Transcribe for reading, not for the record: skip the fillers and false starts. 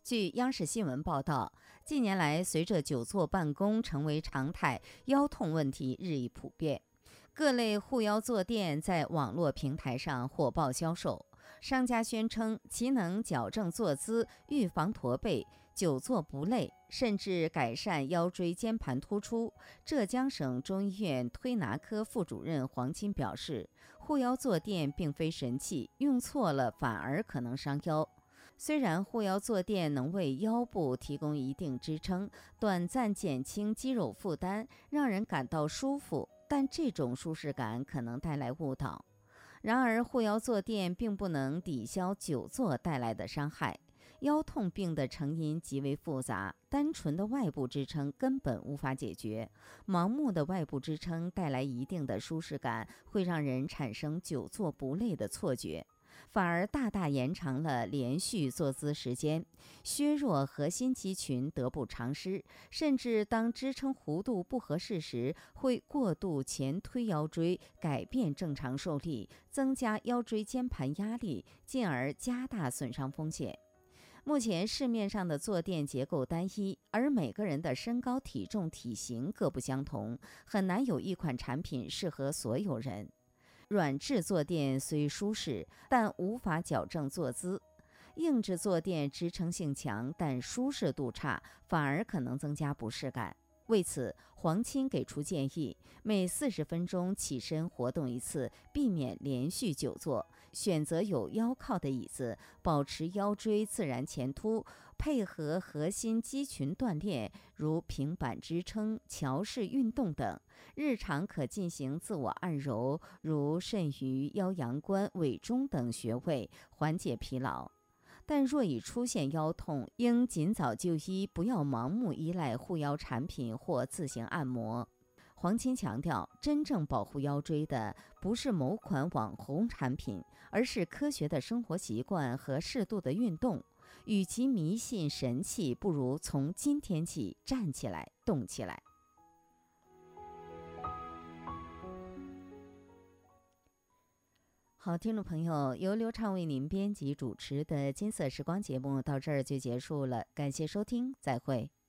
据央视新闻报道，近年来随着久坐办公成为常态，腰痛问题日益普遍。各类护腰坐垫在网络平台上火爆销售，商家宣称其能矫正坐姿、预防驼背、久坐不累，甚至改善腰椎间盘突出。浙江省中医院推拿科副主任黄金表示，护腰坐垫并非神器，用错了反而可能伤腰。虽然护腰坐垫能为腰部提供一定支撑，短暂减轻肌肉负担，让人感到舒服，但这种舒适感可能带来误导。然而，护腰坐垫并不能抵消久坐带来的伤害。腰痛病的成因极为复杂，单纯的外部支撑根本无法解决。盲目的外部支撑带来一定的舒适感，会让人产生久坐不累的错觉，反而大大延长了连续坐姿时间，削弱核心肌群，得不偿失。甚至当支撑弧度不合适时，会过度前推腰椎，改变正常受力，增加腰椎间盘压力，进而加大损伤风险。目前市面上的坐垫结构单一，而每个人的身高、体重、体型各不相同，很难有一款产品适合所有人。软质坐垫虽舒适，但无法矫正坐姿；硬质坐垫支撑性强，但舒适度差，反而可能增加不适感。为此，黄钦给出建议，每40分钟起身活动一次，避免连续久坐，选择有腰靠的椅子，保持腰椎自然前凸，配合核心肌群锻炼，如平板支撑、桥式运动等。日常可进行自我按揉，如肾俞、腰阳关、委中等穴位，缓解疲劳。但若已出现腰痛，应尽早就医，不要盲目依赖护腰产品或自行按摩。黄钦强调，真正保护腰椎的不是某款网红产品，而是科学的生活习惯和适度的运动。与其迷信神器，不如从今天起站起来，动起来。好，听众朋友，由刘畅为您编辑主持的金色时光节目到这儿就结束了，感谢收听，再会。